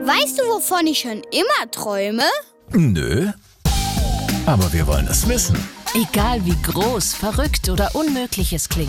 Weißt du, wovon ich schon immer träume? Nö, aber wir wollen es wissen. Egal wie groß, verrückt oder unmöglich es klingt.